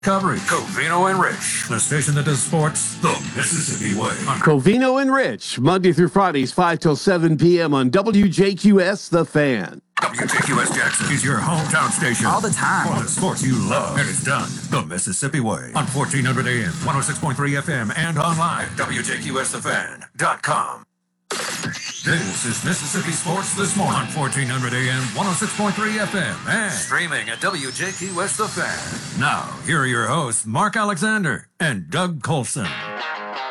Coverage. Covino and Rich, the station that does sports the Mississippi way. Covino and Rich, Monday through Fridays, 5 till 7 p.m. on WJQS The Fan. WJQS Jackson is your hometown station. All the time. For the sports you love. And it's done the Mississippi way. On 1400 AM, 106.3 FM, and online, WJQSTheFan.com. This is Mississippi Sports This Morning on 1400 AM, 106.3 FM, and streaming at WJQS The Fan. Now, here are your hosts, Mark Alexander and Doug Colson.